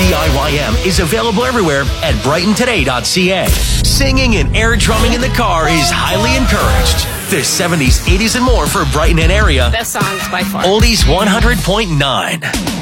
CIYM is available everywhere at brightontoday.ca. Singing and air drumming in the car is highly encouraged. There's 70s, 80s, and more for Brighton and area. Best songs by far. Oldies 100.9.